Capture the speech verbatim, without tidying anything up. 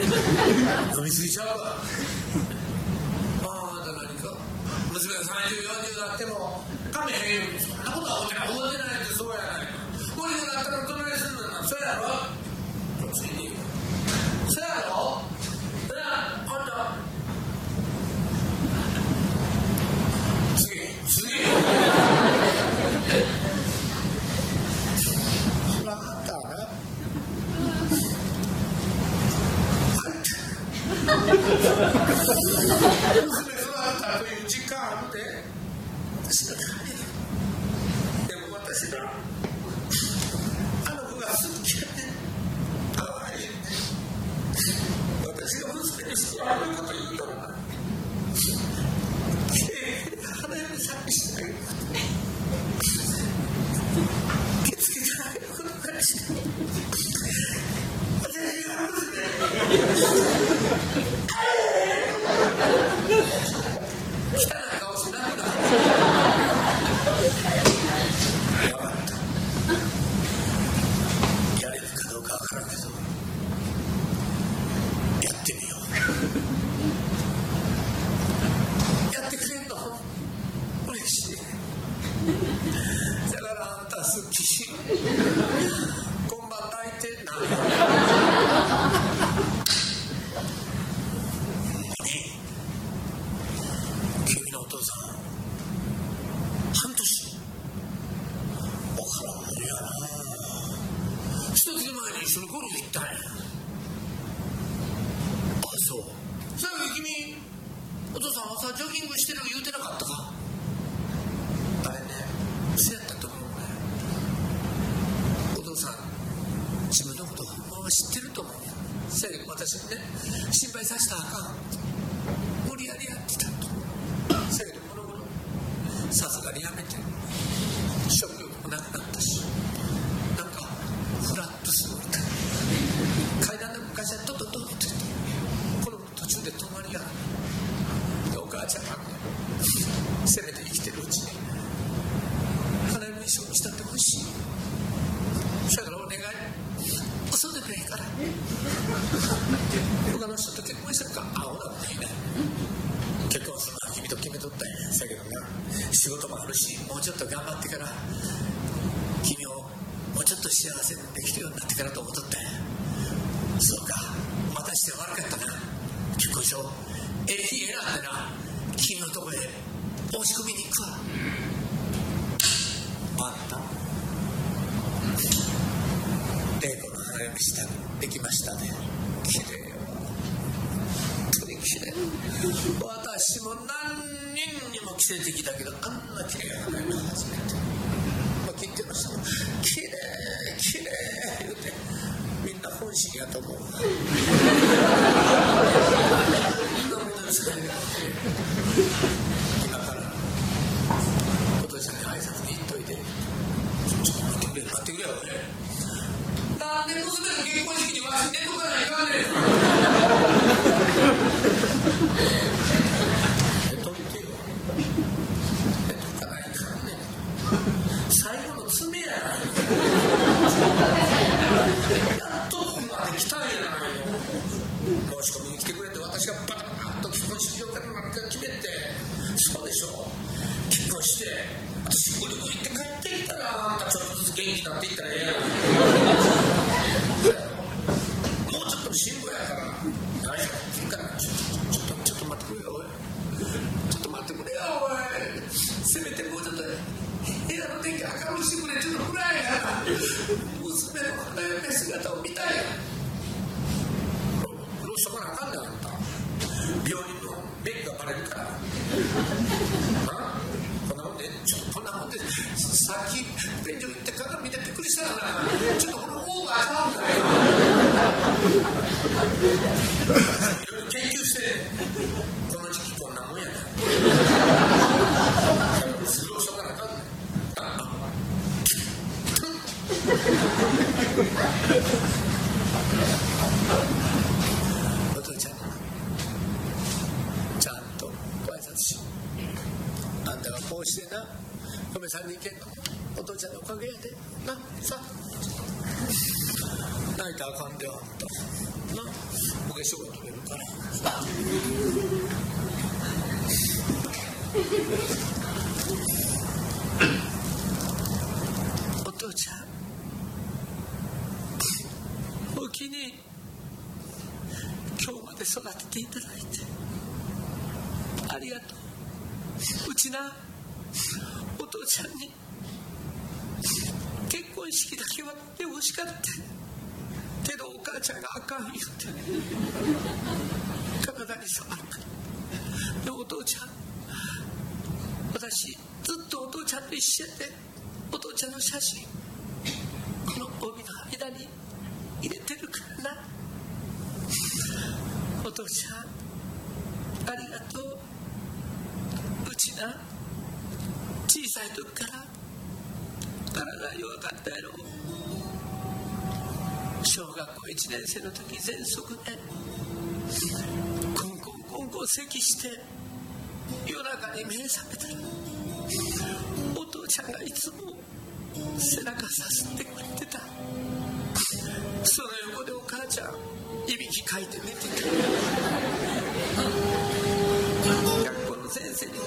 飲みすぎちゃうか。ああだ何か娘がさんじゅう、よんじゅうになってもかめへんように、そんなことは思ってない思ってないってそうやないか。これになったら隣にするのな、そうやろ。そうやろ。それはあんた次次そらあんたはな娘育ったという実感あるで。私のためにでも私があの子が好きやね。かわいいね。私が娘にしてあること言うとな、きれいに花嫁さんにしてあげること、着付けてあげることからして私が汚い顔しなくなる。分かった。やれるかどうか分からんけど、やってみよう。やってくれんの嬉しい。だからあんた好き。今晩泣いてんな。君のお父さん半年分からんもんやな。一月前に一緒にゴルフ行ったんや。あ、そう。それから君お父さん朝ジョギングしてる言うてなかったか。あれね、そうやったと思うね。お父さん自分のことは知ってると思う。そやけど私ね、心配させたらあかん、無理やりやってたと。そやけどこの頃さすがにやめて食欲もなくなったし、なんかフラッとするみたい。階段で昔はトトトトってこの途中で止まりやる。でお母ちゃんがね、せめて生きてるうちに花嫁一緒にしたってほしい。そやからお願い、嘘でもいいから他の人と結婚したか。あ、ほなこといいね。結婚するのは君と決めとったんや。そやけどな、仕事もあるし、もうちょっと頑張ってから君をもうちょっと幸せにできるようになってからと思っとったんや。そうか、またして悪かったな。結婚しよう。ええ日選んでな、君のとこへ押し込みに行くわ。あんた玲子の花嫁支度できましたね。きれいよ、本当にきれい。私も何人にも着せてきたけど、あんなきれいな花嫁初めて。まあ聞いてました。きれいきれい言うてみんな本心やと思う。今からお父さんに挨拶に行っといて。ちょっと待ってくれ待ってくれよ。なんで娘の結婚式にわし寝とかないかんねん。寝といてよ。寝とかないかんねん。最後の爪やない。やっとここまで来たんやないの。申し込みに来てくれて、私がバタバタと結婚式場からなんか決めて。そうでしょ。結婚して私ゴルフ行って帰ってきたら、あんたちょっとずつ元気になっていったらええやん。もうちょっと辛抱やから大丈夫。だからちょっとちょっとちょっと待ってくれよおい。ちょっと待ってくれよおい。せめてもうちょっと部屋の電気明るくしてくれ。ちょっと暗いやな。娘の花嫁姿を見たいやん。どうしとかなあかんねんあんた。病人の便がバレるから。あこんなもんでちょっとこんなもんでさっき便所行って鏡見てびっくりしたからな。ちょっとこの方があかんだよ。いろいろ研究してこの時期こんなもんやな。すぐしとかなあかんねん。お父ちゃんちゃんとご挨拶しよう。あんたがこうしてな嫁さんに行けんのお父ちゃんのおかげやでな。さ泣いたらあかんであんたな。おかで賞が取れるからお父ちゃんお気に今日まで育てていただいてありがとう。うちなお父ちゃんに結婚式だけはしてほしかったけどお母ちゃんがあかん言うて体に触るからでもお父ちゃん私ずっとお父ちゃんと一緒やってお父ちゃんの写真この帯の間に入れてるからなお父ちゃんありがとう。うちな小さい時から体弱かったやろ。小学校いちねん生の時喘息でコンコンコンコン咳して夜中に目覚めたらお父ちゃんがいつも背中さすってくれてた。その横でお母ちゃんいびきかいて寝てた。学校の先生に